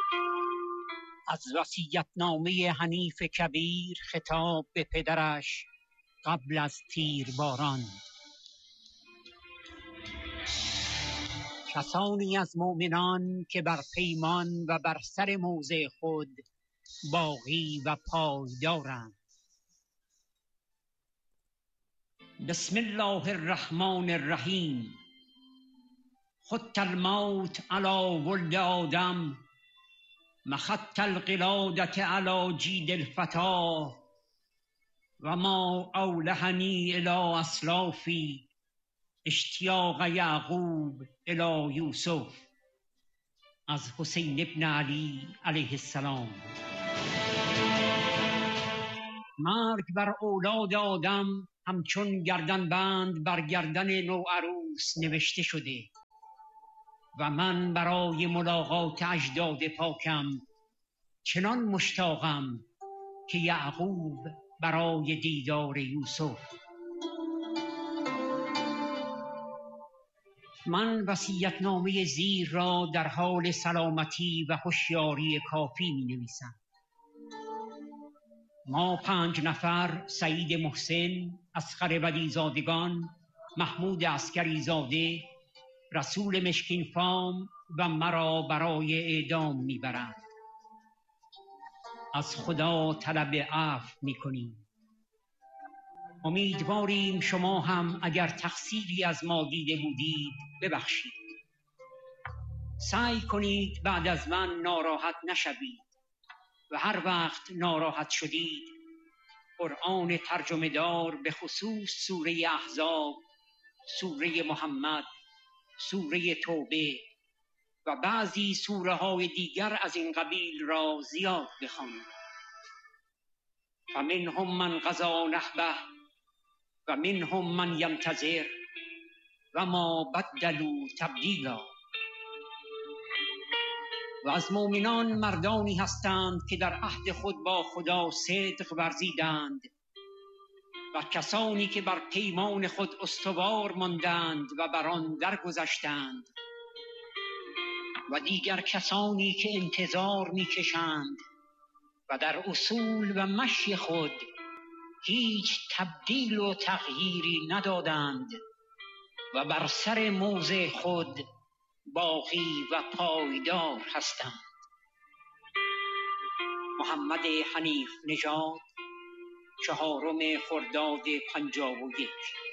از وصیت‌نامه حنیف کبیر خطاب به پدرش قبل از تیرباران. کسانی از مؤمنان که بر پیمان و بر سر موضع خود باقی و پایدارند. بسم الله الرحمن الرحیم. خط الموت علی ولد آدم مخط القلادة علی جید الفتاة و ما اولهنی الی اسلافی اشتیاق یعقوب الی یوسف. از حسین ابن علی علیه السلام. مرگ بر اولاد آدم همچون گردنبند بر گردن نوعروس نوشته شده و من برای ملاقات اجداد پاکم چنان مشتاقم که یعقوب برای دیدار یوسف. من وصیت‌نامه زیر را در حال سلامتی و هوشیاری کافی می نویسم. ما 5 نفر، سعید محسن، اصغر ولیزادگان، محمود عسکری زاده، رسول مشکین فام و مرا برای اعدام میبرند. از خدا طلب عفو میکنیم. امیدواریم شما هم اگر تقصیری از ما دیده بودید ببخشید. سعی کنید بعد از من ناراحت نشوید و هر وقت ناراحت شدید قرآن ترجمه دار به خصوص سوره احزاب، سوره محمد، سوره توبه و بعضی سوره های دیگر از این قبیل را زیاد بخوانید. فمنهم من قضی نحبه و منهم من ینتظر و ما بدلوا تبدیلا. و از مؤمنان مردانی هستند که در عهد خود با خدا صدق ورزیدند و کسانی که بر پیمان خود استوار ماندند و بر آن درگذشتند و دیگر کسانی که انتظار می‌کشند و در اصول و مشی خود هیچ تبدیل و تغییری ندادند و بر سر موضع خود باقی و پایدار هستند. محمد حنیف نژاد، 4 خرداد 51.